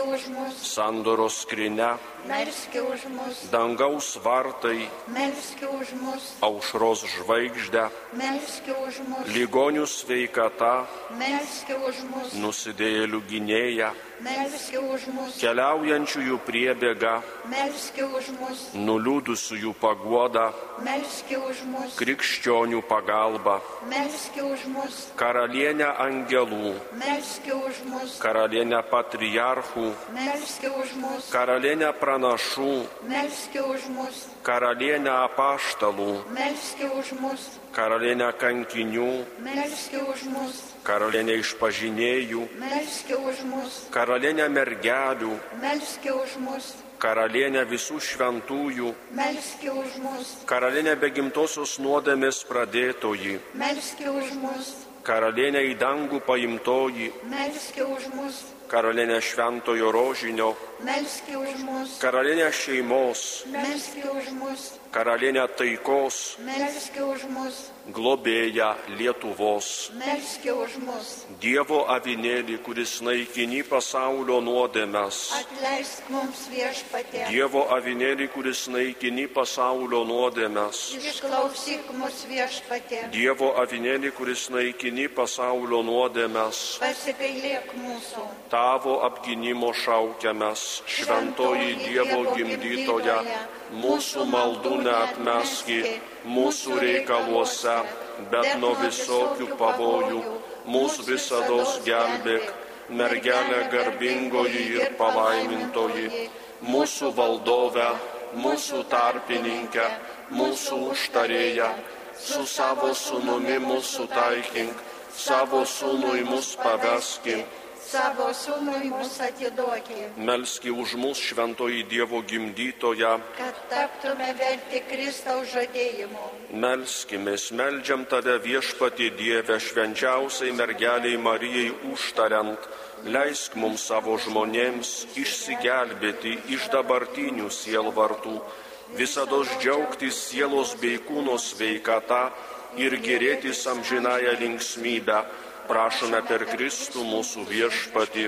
už mus. Sandoros skrynia, Melski už mus. dangaus vartai, Melski už mus. aušros žvaigždę, Melski už mus. ligonių sveikata, Melski už mus. nusidėjėlių gynėja, Melski už mus. keliaujančiųjų priebėga, Melski už mus. nuliūdusiųjų paguoda, Melski už mus. krikščionių pagalba, Melski už mus. karalienė angelų, Melski už mus. karalienė patriarchų, Melski už mus. karalienė pranašų, Melski už mus. karalienė apaštalų, Melski už mus. karalienė kankinių, Melski už mus. karalienė išpažinėjų, Melski už mus. karalienė mergelių, Melski už mus. karalienė visų šventųjų, Melski už mus. karalienė be gimtosios nuodėmės pradėtoji, Melski už mus. karalienė į dangų paimtoji, Melski už mus. karalienė šventojo rožinio, Melski už mus. karalienė šeimos, Melski už mus. karalienė taikos, Melski už mus. globėja Lietuvos. Melski už mus. Dievo avinėlį, kuris naikini pasaulio nuodėmes. Atleisk mums viešpatie. Dievo avinėlį, kuris naikini pasaulio nuodėmes. Išklausyk mus viešpatie. Dievo avinėlį, kuris naikini pasaulio nuodėmes. Pasigailėk mūsų. Tavo apginimo šaukiamės, šventoji Dievo gimdytoja, mūsų maldų neatmeski, mūsų reikaluose, bet nuo visokių pavojų, mūsų visados gelbėk, mergelė garbingoji ir palaimintoji, mūsų valdove, mūsų tarpininkę, mūsų užtarėją, su savo sūnumi mūsų taikink, savo sūnui mus paveski. Savo sūnui mus atiduoki, Melski už mus šventoji Dievo gimdytoja, kad taptume verti Kristaus žadėjimo. melskimės, meldžiam tave viešpatie Dieve, švenčiausiai mergeliai Marijai užtariant, leisk mums savo žmonėms išsigelbėti iš dabartinių sielvartų, visados džiaugtis sielos bei kūno sveikata ir gėrėtis amžinąją linksmybę. Prašome per Kristų mūsų viešpatį.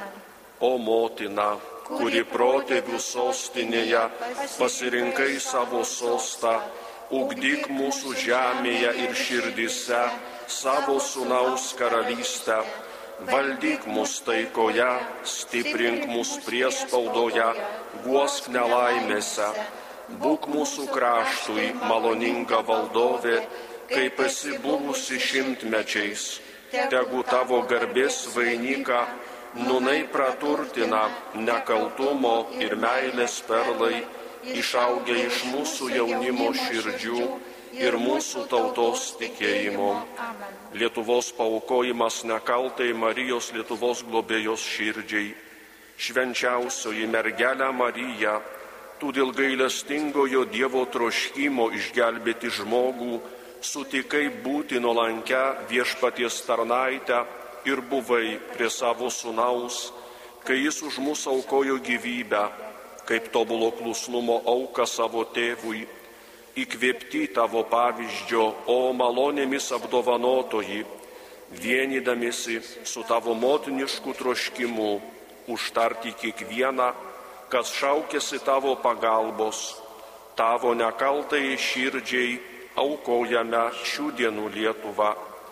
O motina, kuri protėvių sostinėje pasirinkai savo sostą, ugdyk mūsų žemėje ir širdise savo sūnaus karalystę, valdyk mus taikoje, stiprink mus priespaudoje, guosk nelaimėse, būk mūsų kraštui maloninga valdovė, kaip esi buvusi šimtmečiais. Tegu tavo garbės vainiką nūnai praturtina nekaltumo ir meilės perlai, išaugę iš mūsų jaunimo širdžių ir mūsų tautos tikėjimo. Lietuvos paaukojimas nekaltai Marijos Lietuvos globėjos širdžiai. Švenčiausioji mergelė Marija, tu dėl gailestingojo Dievo troškimo išgelbėti žmogų, sutikai būti nuolankę viešpaties tarnaitę ir buvai prie savo sūnaus, kai jis už mus aukojo gyvybę, kaip tobulo klusnumo auką savo tėvui, įkvėpti tavo pavyzdžio, o malonėmis apdovanotoji, vienydamisi su tavo motinišku troškimu, užtarti kiekvieną, kas šaukėsi tavo pagalbos, tavo nekaltai širdžiai, aukojame šių dienų Lietuvą,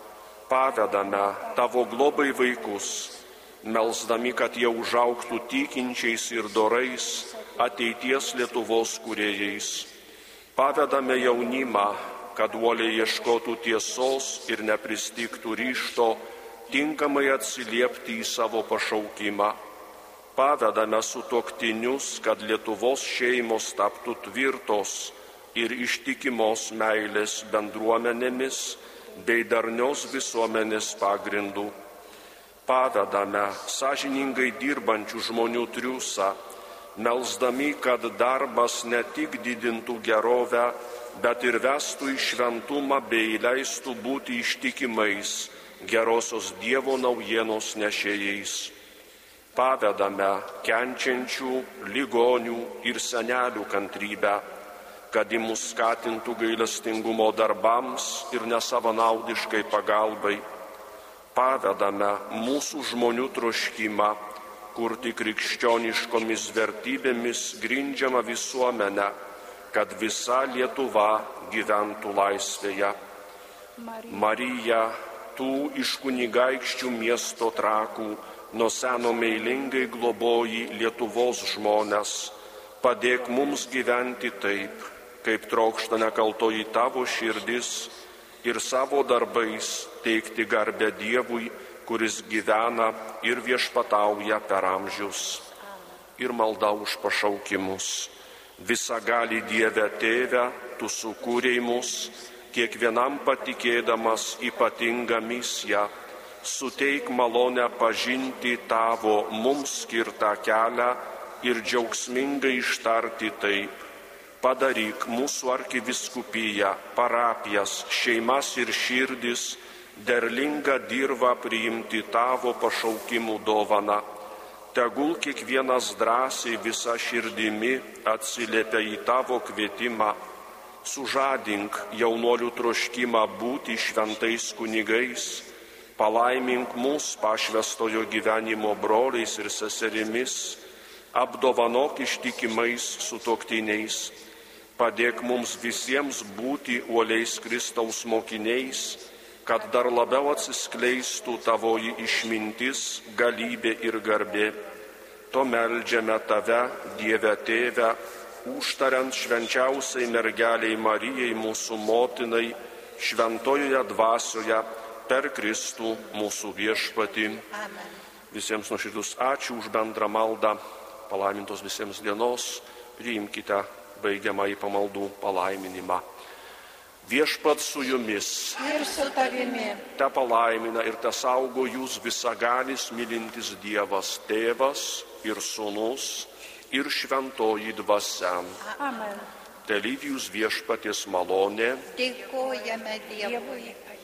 pavedame tavo globai vaikus, melsdami, kad jie užaugtų tikinčiais ir dorais ateities Lietuvos kūrėjais. Pavedame jaunimą, kad uoliai ieškotų tiesos ir nepristigtų ryžto tinkamai atsiliepti į savo pašaukimą. Pavedame sutuoktinius, kad Lietuvos šeimos taptų tvirtos ir ištikimos meilės bendruomenėmis bei darnios visuomenės pagrindų. Pavedame sąžiningai dirbančių žmonių triūsą, melsdami, kad darbas ne tik didintų gerovę, bet ir vestų į šventumą bei leistų būti ištikimais gerosios Dievo naujienos nešėjais. Pavedame kenčiančių, ligonių ir senelių kantrybę, kad į mus skatintų gailestingumo darbams ir nesavanaudiškai pagalbai. Pavedame mūsų žmonių troškimą, kurti krikščioniškomis vertybėmis grindžiamą visuomenę, kad visa Lietuva gyventų laisvėje. Marija, tų iš kunigaikščių miesto Trakų nuo seno meilingai globoji Lietuvos žmones, padėk mums gyventi taip, kaip trokšta nekaltoji tavo širdis, ir savo darbais teikti garbę Dievui, kuris gyvena ir viešpatauja per amžius. Ir malda už pašaukimus. Visagali Dieve Tėve, tu sukūrei mus, kiekvienam patikėdamas ypatingą misiją, suteik malonę pažinti tavo mums skirtą kelią ir džiaugsmingai ištarti taip. Padaryk mūsų arkiviskupiją, parapijas, šeimas ir širdis, derlingą dirvą priimti tavo pašaukimų dovaną. Tegul kiekvienas drąsiai visa širdimi atsiliepia į tavo kvietimą. Sužadink jaunuolių troškimą būti šventais kunigais. Palaimink mus pašvęstojo gyvenimo broliais ir seserimis. Apdovanok ištikimais sutuoktiniais. Padėk mums visiems būti uoliais Kristaus mokiniais, kad dar labiau atsiskleistų tavoji išmintis, galybė ir garbė. To meldžiame tave, Dieve Tėve, užtariant švenčiausiai mergeliai Marijai, mūsų motinai, šventojoje dvasioje, per Kristų mūsų viešpatį. Amen. Visiems nuoširdus ačiū už bendrą maldą, palaimintos visiems dienos, priimkite baigiamąjį pamaldų palaiminimą. Viešpats su jumis. Ir su tavimi. Te palaimina ir te saugo jūs visagalis mylintis Dievas, Tėvas ir Sūnus ir šventoji dvasia. Amen. Te lydi jūs viešpaties malonė. Dėkojame Dievui.